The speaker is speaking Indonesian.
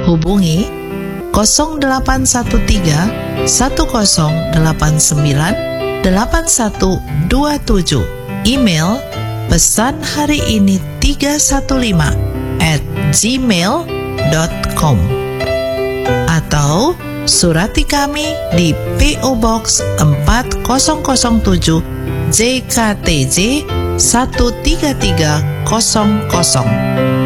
Hubungi 0813 1089 8127. Email pesanhariini315@gmail.com, atau surati kami di PO Box 4007 JKTJ 13300,